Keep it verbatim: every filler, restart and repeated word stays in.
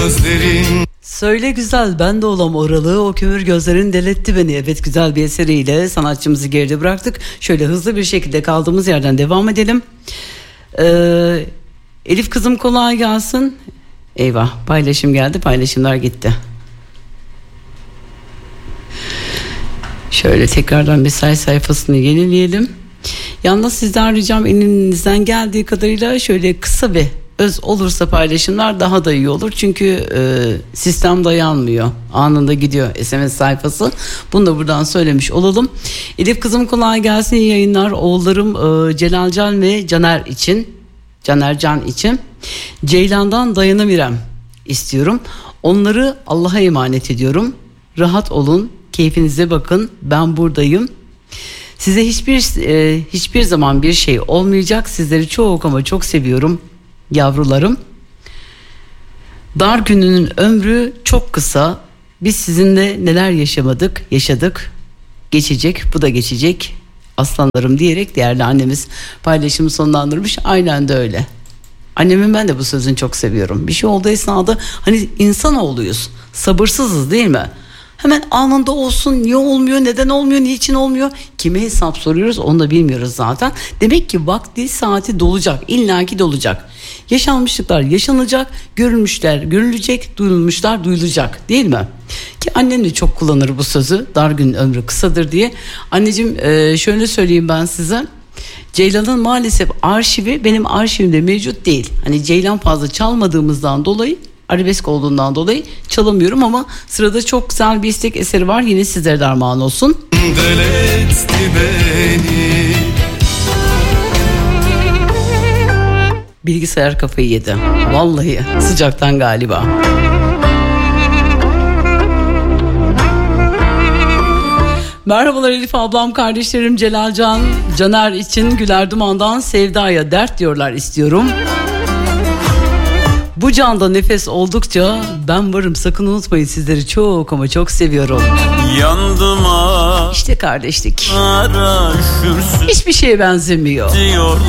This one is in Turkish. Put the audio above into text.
gözlerin. Söyle güzel ben de olam oralı, o kömür gözlerin deletti beni. Evet, güzel bir eseriyle sanatçımızı geride bıraktık. Şöyle hızlı bir şekilde kaldığımız yerden devam edelim. Ee, Elif kızım kolay gelsin. Eyvah, paylaşım geldi, paylaşımlar gitti. Şöyle tekrardan mesai sayfasını yenileyelim. Yalnız sizden ricam, elinizden geldiği kadarıyla şöyle kısa ve öz olursa paylaşımlar daha da iyi olur. Çünkü e, sistem dayanmıyor. Anında gidiyor S M S sayfası. Bunu da buradan söylemiş olalım. Elif kızım kolay gelsin, iyi yayınlar. Oğullarım e, Celal Can ve Caner için. Caner Can için. Ceylan'dan dayanamirem istiyorum. Onları Allah'a emanet ediyorum. Rahat olun. Keyfinize bakın. Ben buradayım. Size hiçbir e, hiçbir zaman bir şey olmayacak. Sizleri çok ama çok seviyorum yavrularım. Dar gününün ömrü çok kısa. Biz sizinle neler yaşamadık, yaşadık. Geçecek, bu da geçecek. Aslanlarım diyerek değerli annemiz paylaşımı sonlandırmış. Aynen de öyle. Annemin ben de bu sözünü çok seviyorum. Bir şey olduğu esnada hani insanoğluyuz. Sabırsızız değil mi? Hemen anında olsun, niye olmuyor, neden olmuyor, niçin olmuyor, kime hesap soruyoruz onu da bilmiyoruz zaten. Demek ki vakti saati dolacak, illaki dolacak. Yaşanmışlıklar yaşanacak, görülmüşler görülecek, duyulmuşlar duyulacak, değil mi? Ki annem de çok kullanır bu sözü, dar günün ömrü kısadır diye. Anneciğim e, şöyle söyleyeyim ben size. Ceylan'ın maalesef arşivi benim arşivimde mevcut değil. Hani Ceylan fazla çalmadığımızdan dolayı, arabesk olduğundan dolayı çalamıyorum, ama sırada çok güzel bir istek eseri var. Yine sizlere de armağan olsun. Deletti beni. Bilgisayar kafayı yedi. Vallahi sıcaktan galiba. Merhabalar Elif ablam, kardeşlerim Celal Can, Caner için Güler Duman'dan Sevdaya Dert diyorlar istiyorum. Bu canda nefes oldukça ben varım, sakın unutmayın, sizleri çok ama çok seviyorum. Yandıma İşte kardeşlik. ara, Hiçbir şeye benzemiyor. diyor.